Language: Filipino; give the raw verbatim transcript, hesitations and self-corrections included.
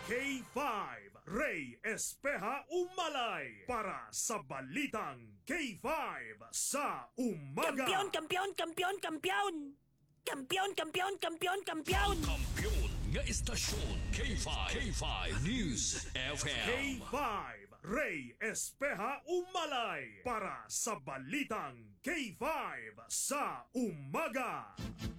K five, Ray Espeja Umalay para sa Balitang K five sa umaga. Kampiyon, kampiyon, kampiyon, kampiyon! Kampiyon, kampiyon, kampiyon, kampiyon! Kampiyon nga istasyon K five. K five News F M. K five, Ray Espeja Umalay para sa Balitang K five sa umaga.